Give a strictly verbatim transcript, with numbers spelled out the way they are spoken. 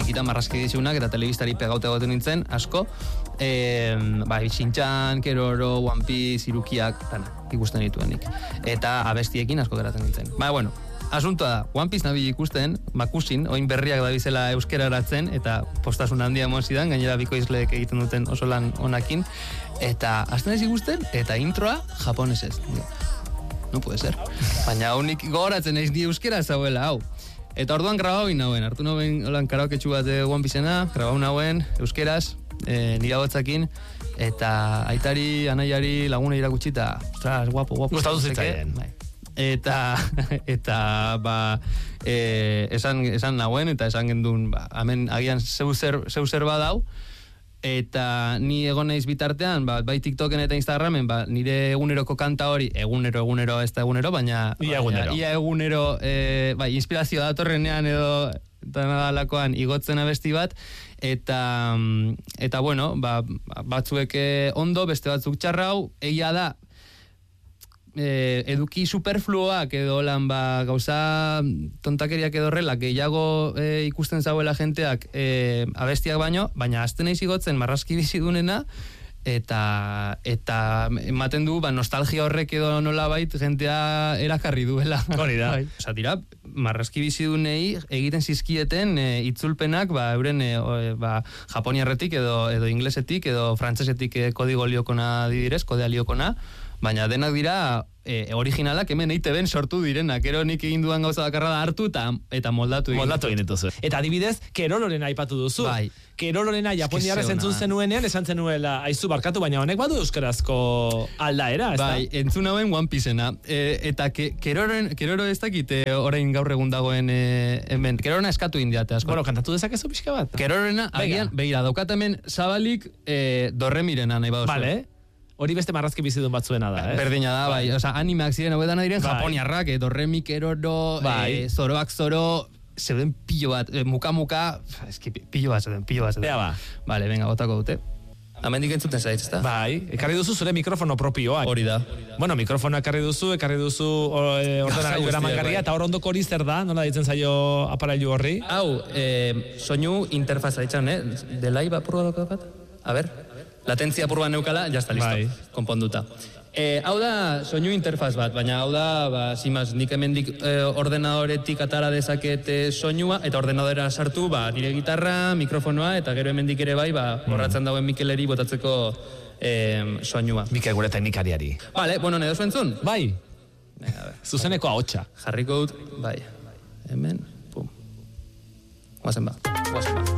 txikitan marrazki dizunak, eta telebistari pegaute goten nintzen, asko. E, bai, Shin-chan, Keroro, One Piece, Irukiak, dana, ikusten dituenik. Eta abestiekin asko geratzen nintzen. Ba, bueno, asuntoa da, One Piece nabil ikusten, makusin, oin berriak da bizela euskeraratzen, eta postasun handia emon zidan, gainera bikoizleek egiten duten oso lan onakin, eta azten ez ikusten, eta introa japonesez. No puede ser. Baina unik gogoratzen ez di euskera zauela, hau. Eta orduan grabau inauen, hartu nauen holan karaoketxu bat One Piecena, grabau nauen euskeraz, e, nire hotzakin, eta aitari, anaiari, laguna irakutsi, eta, ostras, guapo, guapo. Gustatu zitzaien. Bai. Eta, eta, ba, e, esan, esan nauen, eta esan gendun, ba, hemen agian zeu zer, zeu zer badau, eta ni egon naiz bitartean, ba, bai TikToken eta Instagramen, ba, nire eguneroko kanta hori, egunero, egunero, ez da egunero, baina... Ia egunero. Ia egunero, e, bai, inspirazio datorrenean edo, eta nadalakoan igotzen abesti bat, eta, eta bueno, ba, batzuek ondo, beste batzuk txarrau, egia da, Eh, eduki superfluoak edo lan ba, gauza tontakeriak edo horrela gehiago eh, ikusten zauela jenteak eh, abestiak baino, baina azten naiz igotzen marrazki bizidunena eta eta ematen du ba, nostalgia horrek edo nolabait jentea erakarri duela. Hori da. Osa dira, marrazki bizidunei egiten zizkieten e, itzulpenak ba, euren e, o, ba, japoniarretik edo, edo inglesetik edo frantsesetik e, kodigo liokona didirez, kodea liokona, baina denak dira e, originalak hemen E I Te Ben sortu direnak. Ero nik egin duan gauza bakarra da hartu eta, eta moldatu egin. Moldatu egin dituzu. Eta adibidez, Kerororen aipatu duzu. Bai. Kerororena japoniarra zentzun zenuenean, esan zenuela, aizu barkatu, baina honek badu euskarazko aldaera, ez da? Bai, entzun hauen One Piecena. E, eta ke, Keroren, Keroro ez dakite orain gaur egun dagoen e, hemen. Kerorena eskatu indiate asko. Bueno, kantatu dezakezu pixka bat? Kerorena, agian, begira, daukat hemen zabalik e, dorremirena nahi baduzu. Vale. Hori beste marrazki bizidun batzuena da, eh? Berdina da, bai. Osa, animak ziren, hau edana diren, bai. Japoniarrak, edo Remi, Keroro, bai. e, Zoroak Zoro, zeuden pilo bat, e, muka-muka, eski pilo bat zeuden, pilo bat zeuden. Ea ba. Vale, venga, botako dute. Amendik entzuten zaiz, ezta? Bai, ekarri duzu zure mikrofono propioa. Hori da. Bueno, mikrofono ekarri duzu, ekarri duzu e, ordenagailu eramangarria, eta hor ondoko hori zer da, nola ditzen zaio aparailu horri? Hau, e, soinu interfaza ditzen, eh? Delay bat purua dauka bat? A ber, latentzia purua neukala, jazta, listo, bai. Konponduta. E, hau da soinu interfaz bat, baina hau da, ba, zimaz, nik hemendik e, ordenadoretik atara dezaket e, soinua, eta ordenadora sartu, ba, nire gitarra, mikrofonoa, eta gero hemendik ere bai, ba, horratzen dauen Mikeleri botatzeko e, soinua. Mikel gure teknikariari. Vale, bueno, nedo zuentzun? Bai. Venga, zuzeneko ahotsa. Jarriko dut, bai. Hemen, pum. Guazen ba. Guazen ba.